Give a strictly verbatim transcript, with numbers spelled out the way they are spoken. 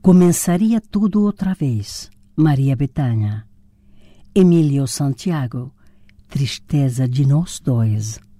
Começaria tudo outra vez. Maria Bethânia. Emílio Santiago. Tristeza de nós dois.